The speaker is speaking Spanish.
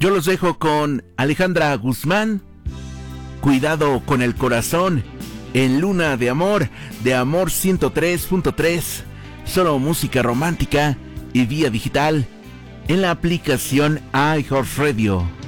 Yo los dejo con Alejandra Guzmán, Cuidado con el corazón, en Luna de Amor 103.3, solo música romántica y vía digital en la aplicación iHeartRadio.